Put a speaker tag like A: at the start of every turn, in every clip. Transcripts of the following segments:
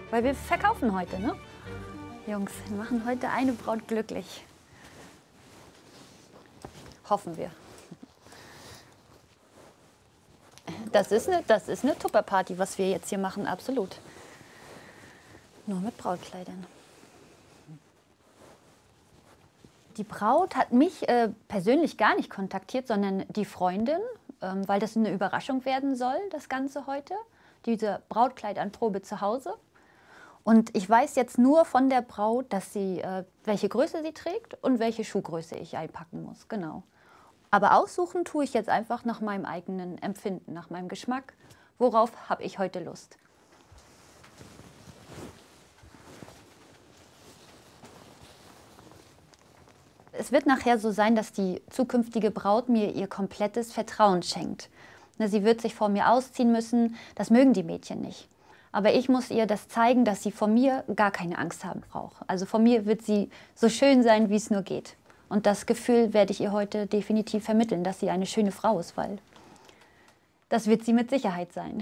A: Weil wir verkaufen heute, ne? Jungs, wir machen heute eine Braut glücklich. Hoffen wir. Das ist eine Tupperparty, was wir jetzt hier machen, absolut. Nur mit Brautkleidern. Die Braut hat mich persönlich gar nicht kontaktiert, sondern die Freundin, weil das eine Überraschung werden soll, das Ganze heute. Diese Brautkleidanprobe zu Hause. Und ich weiß jetzt nur von der Braut, dass sie, welche Größe sie trägt und welche Schuhgröße ich einpacken muss, genau. Aber aussuchen tue ich jetzt einfach nach meinem eigenen Empfinden, nach meinem Geschmack. Worauf habe ich heute Lust? Es wird nachher so sein, dass die zukünftige Braut mir ihr komplettes Vertrauen schenkt. Sie wird sich vor mir ausziehen müssen, das mögen die Mädchen nicht. Aber ich muss ihr das zeigen, dass sie vor mir gar keine Angst haben braucht. Also vor mir wird sie so schön sein, wie es nur geht. Und das Gefühl werde ich ihr heute definitiv vermitteln, dass sie eine schöne Frau ist, weil das wird sie mit Sicherheit sein.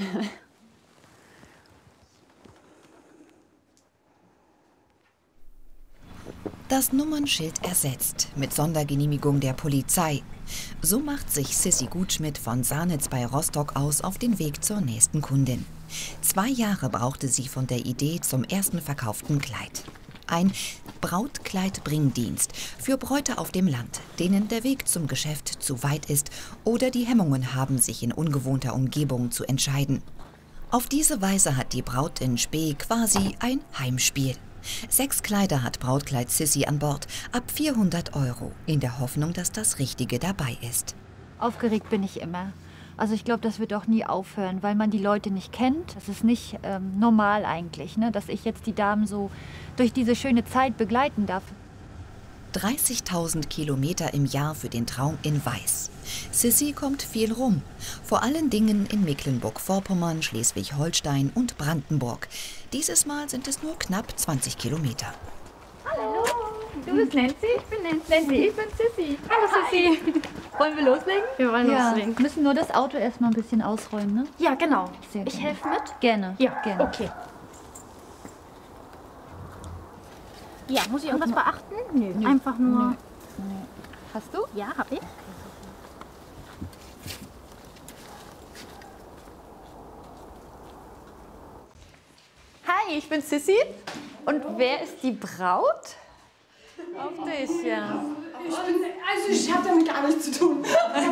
B: Das Nummernschild ersetzt, mit Sondergenehmigung der Polizei. So macht sich Sissy Gutschmidt von Sarnitz bei Rostock aus auf den Weg zur nächsten Kundin. 2 Jahre brauchte sie von der Idee zum ersten verkauften Kleid. Ein Brautkleid-Bringdienst für Bräute auf dem Land, denen der Weg zum Geschäft zu weit ist oder die Hemmungen haben, sich in ungewohnter Umgebung zu entscheiden. Auf diese Weise hat die Braut in Spee quasi ein Heimspiel. 6 Kleider hat Brautkleid Sissy an Bord, ab 400 €, in der Hoffnung, dass das Richtige dabei ist.
A: Aufgeregt bin ich immer. Also ich glaube, das wird auch nie aufhören, weil man die Leute nicht kennt. Das ist nicht normal eigentlich, ne? Dass ich jetzt die Damen so durch diese schöne Zeit begleiten darf.
B: 30.000 Kilometer im Jahr für den Traum in Weiß. Sissy kommt viel rum, vor allen Dingen in Mecklenburg-Vorpommern, Schleswig-Holstein und Brandenburg. Dieses Mal sind es nur knapp 20 Kilometer.
A: Hallo, du bist Nancy? Ich bin Nancy. Ich bin Sissy. Hallo Sissy. Wollen wir loslegen?
C: Wir wollen loslegen.
A: Wir müssen nur das Auto erstmal ein bisschen ausräumen, ne?
C: Ja, genau.
A: Sehr
C: Ich
A: gerne.
C: helfe mit?
A: Gerne.
C: Ja,
A: gerne.
C: okay. Ja, muss ich irgendwas beachten? Nö. Einfach nur...
A: Nö. Hast du?
C: Ja, hab ich.
A: Hi, ich bin Sissy. Und wer ist die Braut? Auf dich, ja.
D: Ich habe damit gar nichts zu tun. Ich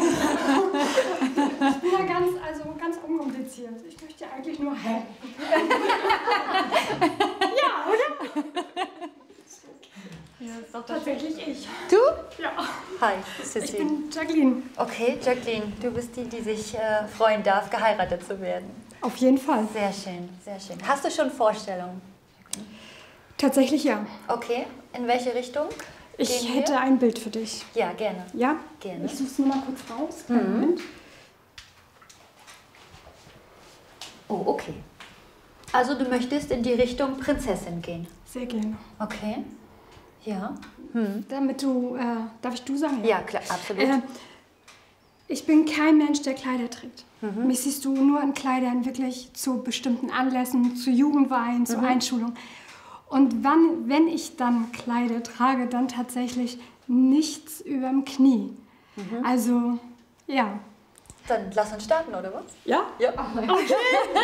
D: bin ja ganz unkompliziert. Ich möchte eigentlich nur helfen. Ja, oder?
A: Ja, ist doch
D: Tatsächlich ich.
A: Du?
D: Ja.
A: Hi, Sissy.
D: Ich bin Jacqueline.
A: Okay, Jacqueline, du bist die, die sich freuen darf, geheiratet zu werden.
D: Auf jeden Fall.
A: Sehr schön, sehr schön. Hast du schon Vorstellungen?
D: Tatsächlich ja.
A: Okay, in welche Richtung?
D: Ich
A: gehen wir?
D: hätte ein Bild für dich.
A: Ja, gerne.
D: Ja?
A: Gerne.
D: Ich suche es nur mal kurz raus. Kleinen Moment.
A: Oh, okay. Also du möchtest in die Richtung Prinzessin gehen?
D: Sehr gerne.
A: Okay. Ja.
D: Damit du, darf ich du sagen?
A: Ja, klar, absolut.
D: Ich bin kein Mensch, der Kleider trägt. Mich siehst du nur in Kleidern wirklich zu bestimmten Anlässen, zu Jugendweihen, zur Einschulung. Und wenn ich dann Kleider trage, dann tatsächlich nichts überm Knie. Also, ja.
A: Dann lass uns starten, oder was?
D: Ja?
A: Ja.
D: Okay.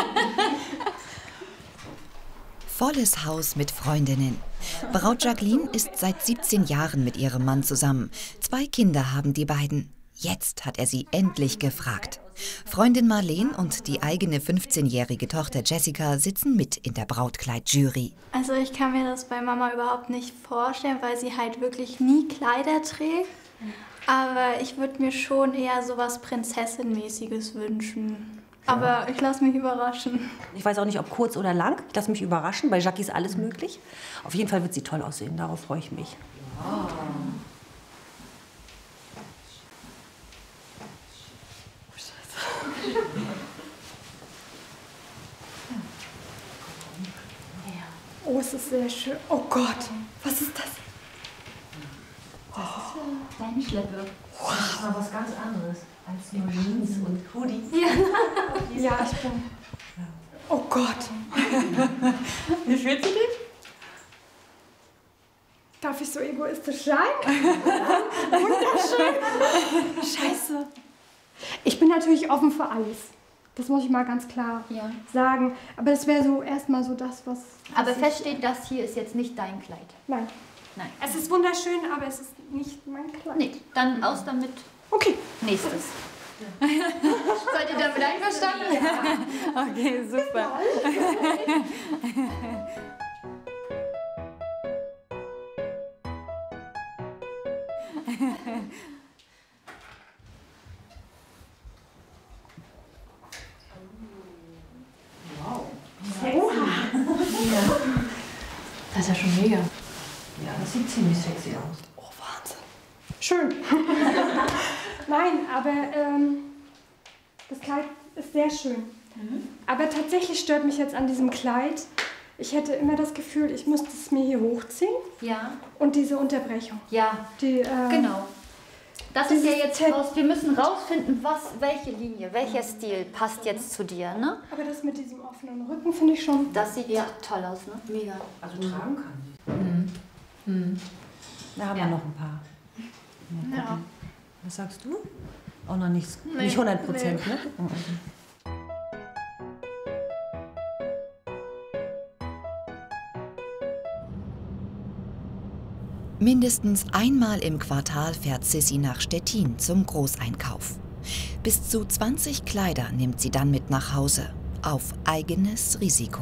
B: Volles Haus mit Freundinnen. Braut Jacqueline ist seit 17 Jahren mit ihrem Mann zusammen. 2 Kinder haben die beiden. Jetzt hat er sie endlich gefragt. Freundin Marleen und die eigene 15-jährige Tochter Jessica sitzen mit in der Brautkleid-Jury.
E: Also ich kann mir das bei Mama überhaupt nicht vorstellen, weil sie halt wirklich nie Kleider trägt. Aber ich würde mir schon eher so was Prinzessin-mäßiges wünschen. Aber ich lasse mich überraschen.
F: Ich weiß auch nicht, ob kurz oder lang. Ich lasse mich überraschen. Bei Jackie ist alles möglich. Auf jeden Fall wird sie toll aussehen. Darauf freue ich mich.
A: Oh.
D: Oh, es ist sehr schön. Oh Gott, was ist das?
A: Das ist deine Schleppe.
F: Das ist mal was ganz anderes als nur Jeans und Hoodie.
D: Ja, ich bin... Oh Gott.
F: Wie fühlt sie dich?
D: Darf ich so egoistisch sein? Wunderschön. Scheiße. Ich bin natürlich offen für alles. Das muss ich mal ganz klar sagen. Aber das wäre so erstmal so das, was...
A: Aber feststeht, das hier ist jetzt nicht dein Kleid.
D: Nein.
A: Nein.
D: Es ist wunderschön, aber es ist nicht mein Kleid.
A: Nee, dann aus damit.
D: Okay.
A: Nächstes. Seid ihr damit einverstanden?
D: Ja.
A: Okay, super.
C: Das ist ja schon mega.
F: Ja, das sieht ziemlich sexy aus.
D: Oh, Wahnsinn. Schön. Nein, aber das Kleid ist sehr schön. Aber tatsächlich stört mich jetzt an diesem Kleid, ich hätte immer das Gefühl, ich müsste es mir hier hochziehen.
A: Ja.
D: Und diese Unterbrechung.
A: Ja,
D: die,
A: genau. Das ist ja jetzt
D: Tab-
A: raus. Wir müssen rausfinden, welche Linie, welcher Stil passt jetzt zu dir, ne?
D: Aber das mit diesem offenen Rücken finde ich schon...
A: Das sieht ja toll aus, ne?
F: Mega. Also tragen kann sie. Da haben wir noch ein paar. Mal gucken. Was sagst du? Auch noch nichts. Nicht 100%, ne?
B: Mindestens einmal im Quartal fährt Sissi nach Stettin zum Großeinkauf. Bis zu 20 Kleider nimmt sie dann mit nach Hause, auf eigenes Risiko.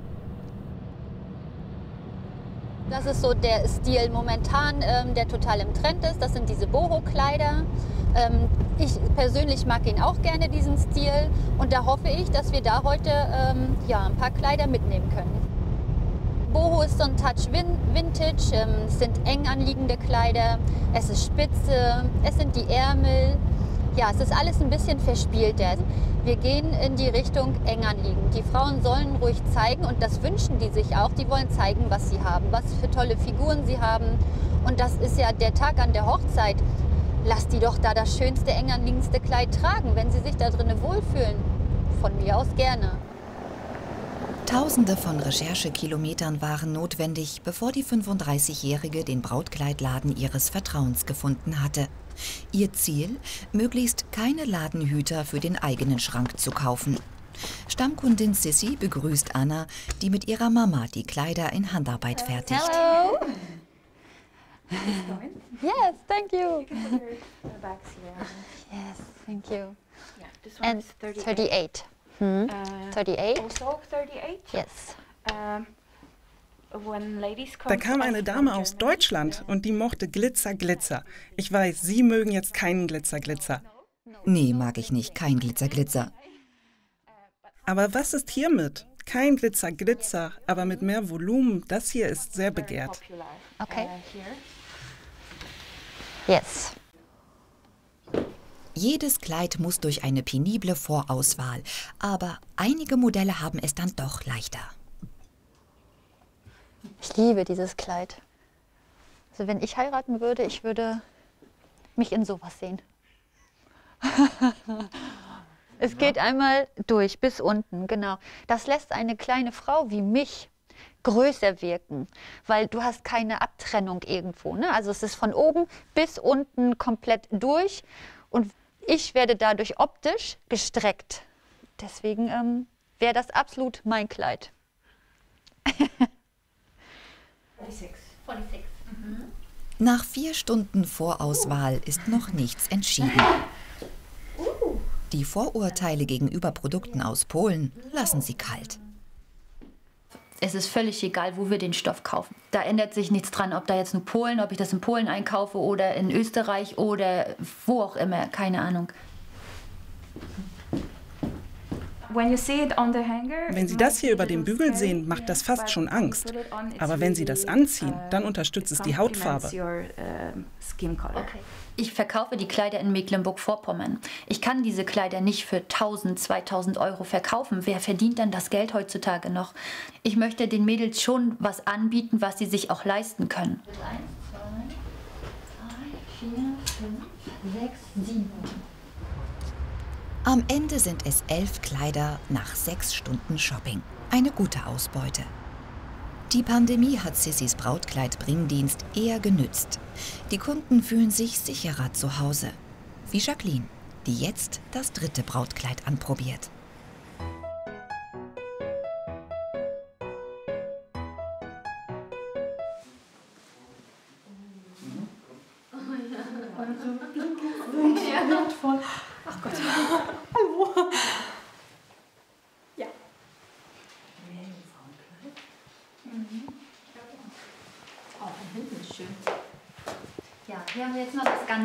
A: Das ist so der Stil momentan, der total im Trend ist. Das sind diese Boho-Kleider. Ich persönlich mag ihn auch gerne, diesen Stil. Und da hoffe ich, dass wir da heute ein paar Kleider mitnehmen können. Boho ist so ein Touch Vintage, es sind eng anliegende Kleider, es ist spitze, es sind die Ärmel. Ja, es ist alles ein bisschen verspielter. Wir gehen in die Richtung eng anliegend. Die Frauen sollen ruhig zeigen und das wünschen die sich auch. Die wollen zeigen, was sie haben, was für tolle Figuren sie haben. Und das ist ja der Tag an der Hochzeit. Lass die doch da das schönste, eng anliegendste Kleid tragen, wenn sie sich da drinnen wohlfühlen. Von mir aus gerne.
B: Tausende von Recherchekilometern waren notwendig, bevor die 35-Jährige den Brautkleidladen ihres Vertrauens gefunden hatte. Ihr Ziel, möglichst keine Ladenhüter für den eigenen Schrank zu kaufen. Stammkundin Sissi begrüßt Anna, die mit ihrer Mama die Kleider in Handarbeit fertigt.
A: Hello. Yes, thank you. Yes, thank you.
C: Yeah, this one
A: And
C: is 38.
A: 38. 38?
C: Also 38.
A: Yes.
C: When ladies come
G: Da kam eine Dame aus Deutschland und die mochte Glitzer, Glitzer. Ich weiß, Sie mögen jetzt keinen Glitzer, Glitzer.
B: Nee, mag ich nicht, kein Glitzer, Glitzer.
G: Aber was ist hiermit? Kein Glitzer, Glitzer, aber mit mehr Volumen. Das hier ist sehr begehrt.
A: Okay. Yes.
B: Jedes Kleid muss durch eine penible Vorauswahl, aber einige Modelle haben es dann doch leichter.
A: Ich liebe dieses Kleid. Also wenn ich heiraten würde, ich würde mich in sowas sehen. Es geht einmal durch, bis unten, genau. Das lässt eine kleine Frau wie mich größer wirken, weil du hast keine Abtrennung irgendwo, ne? Also es ist von oben bis unten komplett durch und ich werde dadurch optisch gestreckt. Deswegen wäre das absolut mein Kleid.
C: 46.
B: Nach 4 Stunden Vorauswahl ist noch nichts entschieden. Die Vorurteile gegenüber Produkten aus Polen lassen sie kalt.
A: Es ist völlig egal, wo wir den Stoff kaufen. Da ändert sich nichts dran, ob da jetzt nur Polen, ob ich das in Polen einkaufe oder in Österreich oder wo auch immer, keine Ahnung.
G: Wenn Sie das hier über dem Bügel sehen, macht das fast schon Angst. Aber wenn Sie das anziehen, dann unterstützt es die Hautfarbe.
A: Okay. Ich verkaufe die Kleider in Mecklenburg-Vorpommern. Ich kann diese Kleider nicht für 1.000, 2.000 Euro verkaufen. Wer verdient dann das Geld heutzutage noch? Ich möchte den Mädels schon was anbieten, was sie sich auch leisten können. 1, 2, 3, 4, 5, 6, 7.
B: Am Ende sind es 11 Kleider nach 6 Stunden Shopping. Eine gute Ausbeute. Die Pandemie hat Sissys Brautkleid-Bringdienst eher genützt. Die Kunden fühlen sich sicherer zu Hause. Wie Jacqueline, die jetzt das 3. Brautkleid anprobiert.
D: Ach Gott. Hallo. Ja.
A: Auch hinten ist schön. Ja, hier haben wir jetzt noch das ganze